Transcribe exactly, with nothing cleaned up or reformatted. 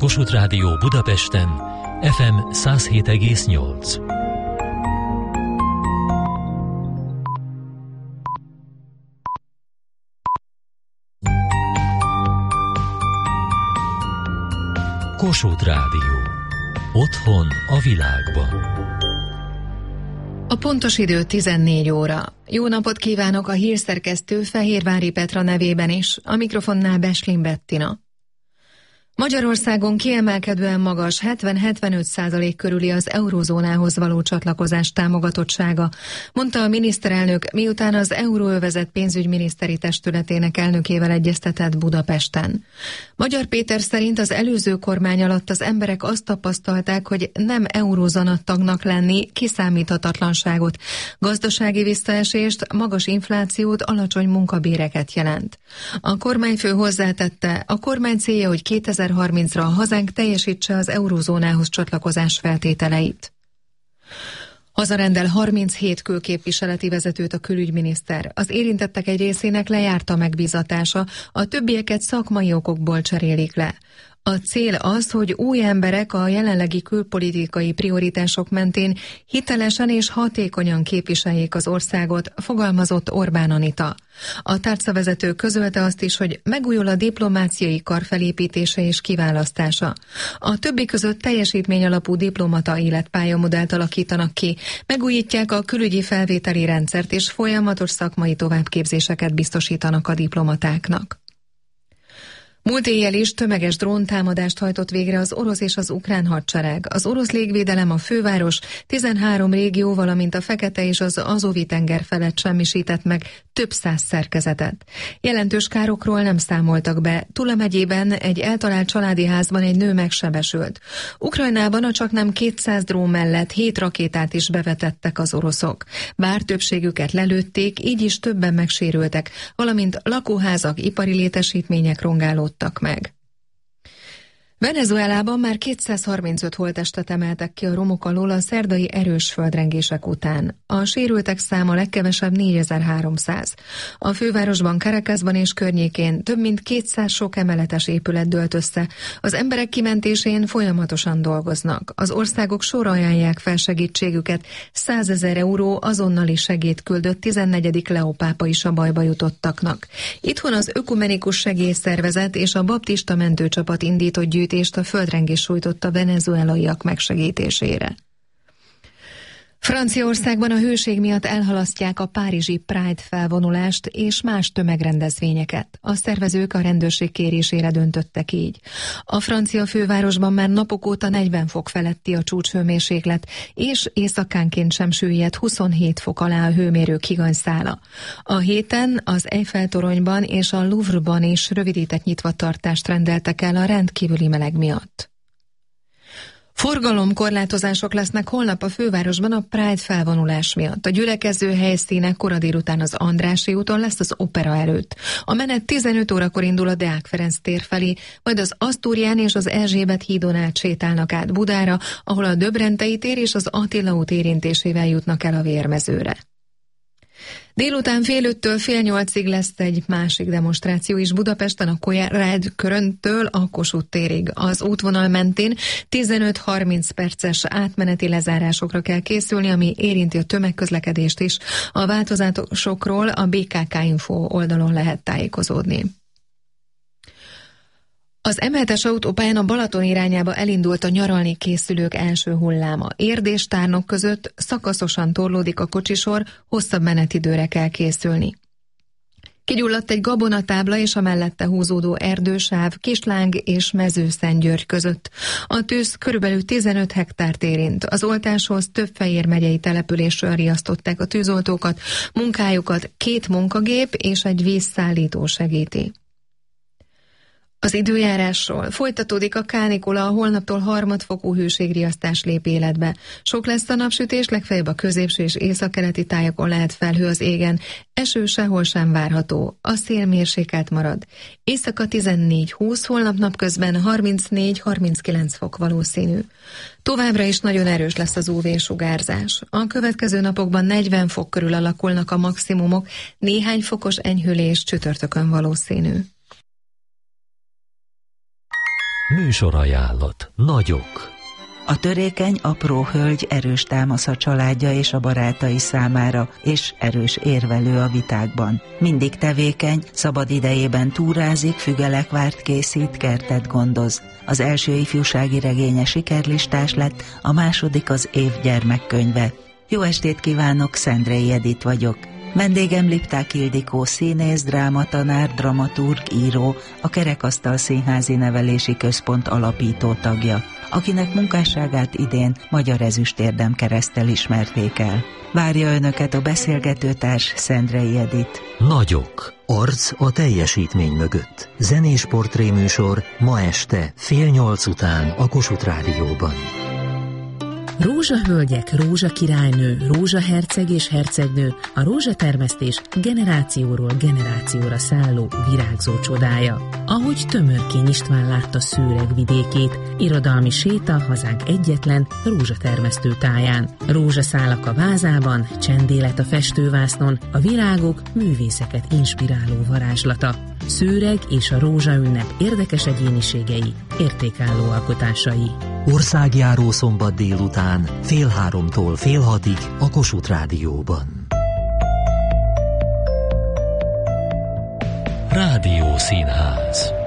Kossuth Rádió Budapesten, ef em száz hét egész nyolc. Kossuth Rádió. Otthon a világban. A pontos idő tizennégy óra. Jó napot kívánok a hírszerkesztő Fehérvári Petra nevében is, a mikrofonnál Beslin Bettina. Magyarországon kiemelkedően magas hetven-hetvenöt százalék körüli az eurózónához való csatlakozás támogatottsága, mondta a miniszterelnök, miután az Euróövezet pénzügyminiszteri testületének elnökével egyeztetett Budapesten. Magyar Péter szerint az előző kormány alatt az emberek azt tapasztalták, hogy nem eurózóna tagnak lenni kiszámíthatatlanságot, gazdasági visszaesést, magas inflációt, alacsony munkabéreket jelent. A kormányfő hozzátette, a kormány célja, hogy kétezer-harmincra a hazánk teljesítse az eurózónához csatlakozás feltételeit. Hazarendel harminchét külképviseleti vezetőt a külügyminiszter. Az érintettek egy részének lejárt a megbízatása, a többieket szakmai okokból cserélik le. A cél az, hogy új emberek a jelenlegi külpolitikai prioritások mentén hitelesen és hatékonyan képviseljék az országot, fogalmazott Orbán Anita. A tárcavezető közölte azt is, hogy megújul a diplomáciai kar felépítése és kiválasztása. A többi között teljesítmény alapú diplomata életpályamodellt alakítanak ki, megújítják a külügyi felvételi rendszert és folyamatos szakmai továbbképzéseket biztosítanak a diplomatáknak. Múlt éjjel is tömeges dróntámadást hajtott végre az orosz és az ukrán hadsereg. Az orosz légvédelem a főváros, tizenhárom régió, valamint a Fekete és az Azovi-tenger felett semmisített meg több száz szerkezetet. Jelentős károkról nem számoltak be. Tula megyében egy eltalált családi házban egy nő megsebesült. Ukrajnában a csaknem kétszáz drón mellett hét rakétát is bevetettek az oroszok. Bár többségüket lelőtték, így is többen megsérültek, valamint lakóházak, ipari létesítmények rongálódtak meg. Venezuelában már kétszázharmincöt holttestet emeltek ki a romok alól a szerdai erős földrengések után. A sérültek száma legkevesebb négyezer-háromszáz. A fővárosban, Caracasban és környékén több mint kétszáz sok emeletes épület dőlt össze. Az emberek kimentésén folyamatosan dolgoznak. Az országok sorra ajánlják fel segítségüket. százezer euró azonnali segélyt küldött tizennegyedik Leó pápa is a bajba jutottaknak. Itthon az Ökumenikus Segélyszervezet és a Baptista Mentőcsapat indított gyűjtést a földrengés sújtotta venezuelaiak megsegítésére. Franciaországban a hőség miatt elhalasztják a párizsi Pride felvonulást és más tömegrendezvényeket. A szervezők a rendőrség kérésére döntöttek így. A francia fővárosban már napok óta negyven fok feletti a csúcshőmérséklet, és éjszakánként sem süllyed huszonhét fok alá a hőmérők higanyszála. A héten az Eiffel-toronyban és a Louvre-ban is rövidített nyitvatartást rendeltek el a rendkívüli meleg miatt. Forgalomkorlátozások lesznek holnap a fővárosban a Pride felvonulás miatt. A gyülekező helyszíne kora délután az Andrássy úton lesz az Opera előtt. A menet tizenöt órakor indul a Deák Ferenc tér felé, majd az Asztórián és az Erzsébet hídon át sétálnak át Budára, ahol a Döbrentei tér és az Attila út érintésével jutnak el a Vérmezőre. Délután fél öttől fél nyolcig lesz egy másik demonstráció is Budapesten, a Kojárád köröntől a Kossuth térig. Az útvonal mentén tizenöt-harminc perces átmeneti lezárásokra kell készülni, ami érinti a tömegközlekedést is. A változásokról a bé ká ká Info oldalon lehet tájékozódni. Az em hetes autópályán a Balaton irányába elindult a nyaralni készülők első hulláma. Érd és Tárnok között szakaszosan torlódik a kocsisor, hosszabb menetidőre kell készülni. Kigyulladt egy gabonatábla és a mellette húzódó erdősáv Kisláng és Mezőszentgyörgy között. A tűz körülbelül tizenöt hektárt érint. Az oltáshoz több Fejér megyei településről riasztották a tűzoltókat, munkájukat két munkagép és egy vízszállító segíti. Az időjárásról folytatódik a kánikula, a holnaptól harmadfokú hőségriasztás lép életbe. Sok lesz a napsütés, legfeljebb a középső és északkeleti tájakon lehet felhő az égen, eső sehol sem várható, a szél mérsékelt marad. Éjszaka tizennégy-húsz, holnap napközben harmincnégy-harminckilenc fok valószínű. Továbbra is nagyon erős lesz az ú vé-sugárzás. A következő napokban negyven fok körül alakulnak a maximumok, néhány fokos enyhülés csütörtökön valószínű. Műsorajánlat. Nagyok. A törékeny, apró hölgy erős támasz a családja és a barátai számára, és erős érvelő a vitákban. Mindig tevékeny, szabad idejében túrázik, fügelekvárt készít, kertet gondoz. Az első ifjúsági regénye sikerlistás lett, a második az év gyermekkönyve. Jó estét kívánok, Szendrei Edit vagyok. Vendégem Lipták Ildikó színész, drámatanár, dramaturg, író, a Kerekasztal Színházi Nevelési Központ alapító tagja, akinek munkásságát idén Magyar Ezüstérdem kereszttel ismerték el. Várja önöket a beszélgetőtárs, Szendrei Edit. Nagyok. Arc a teljesítmény mögött. Zenés portréműsor ma este fél nyolc után a Kossuth Rádióban. Rózsahölgyek, rózsakirálynő, rózsaherceg és hercegnő, a rózsatermesztés generációról generációra szálló virágzó csodája. Ahogy Tömörkény István látta Szőreg vidékét, irodalmi séta hazánk egyetlen rózsatermesztő táján. Rózsaszálak a vázában, csendélet a festővásznon, a virágok művészeket inspiráló varázslata. Szőreg és a rózsaünnep érdekes egyéniségei, értékálló alkotásai. Országjáró szombat délután, fél háromtól fél hatig a Kossuth Rádióban. Rádiószínház.